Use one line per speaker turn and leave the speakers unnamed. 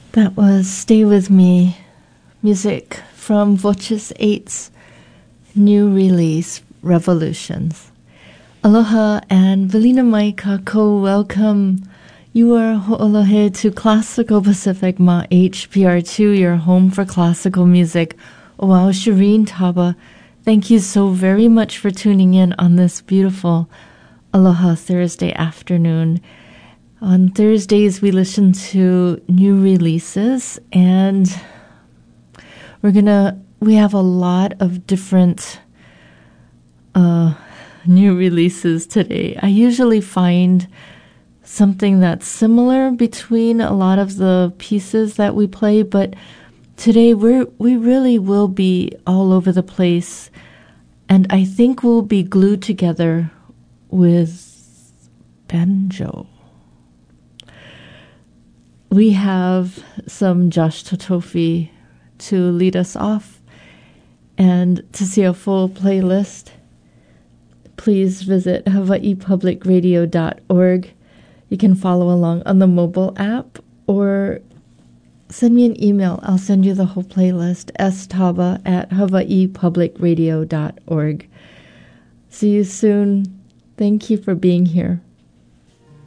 That was Stay With Me, music from Voces 8's new release, Revolutions. Aloha and Velina mai kākou, welcome. You are ho'olohe to Classical Pacific Ma HPR2, your home for classical music. Oh wow, Shireen Taba, thank you so very much for tuning in on this beautiful Aloha Thursday afternoon. On Thursdays, we listen to new releases, and we have a lot of different new releases today. I usually find something that's similar between a lot of the pieces that we play, but today we really will be all over the place, and I think we'll be glued together with banjo. We have some Josh Totofi to lead us off, and to see a full playlist, please visit hawaiipublicradio.org. You can follow along on the mobile app or send me an email. I'll send you the whole playlist, staba@hawaiipublicradio.org. See you soon. Thank you for being here.